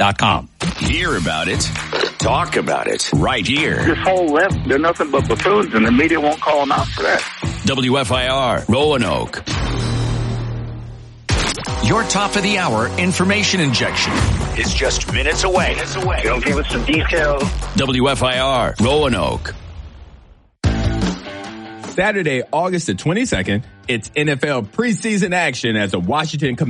WFIR.com. Hear about it. Talk about it right here. This whole left, they're nothing but buffoons, and the media won't call them out for that. WFIR, Roanoke. Your top of the hour information injection is just minutes away. They'll give us some details. WFIR, Roanoke. Saturday, August the 22nd, it's NFL preseason action as the Washington Commanders